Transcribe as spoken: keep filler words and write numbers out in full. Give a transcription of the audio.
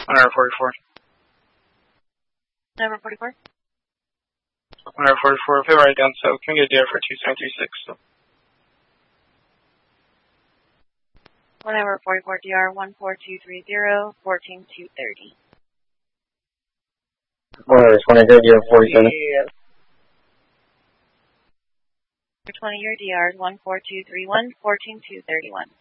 one forty-four. Number forty-four? one forty-four, pay right down, so can we get a D R for two seven three six? So. One number forty-four D R one four two three zero fourteen two thirty. One number twenty D R forty-seven. Yeah. twenty year D R one four two three one fourteen two thirty one.